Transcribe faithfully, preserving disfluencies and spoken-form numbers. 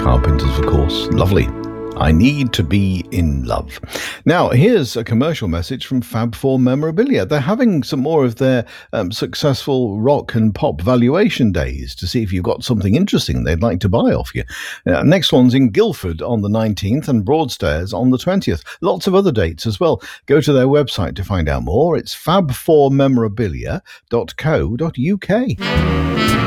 Carpenters, of course. Lovely. I need to be in love. Now, here's a commercial message from Fab Four Memorabilia. They're having some more of their um, successful rock and pop valuation days to see if you've got something interesting they'd like to buy off you. Uh, next one's in Guildford on the nineteenth and Broadstairs on the twentieth. Lots of other dates as well. Go to their website to find out more. It's fab four memorabilia dot co dot uk.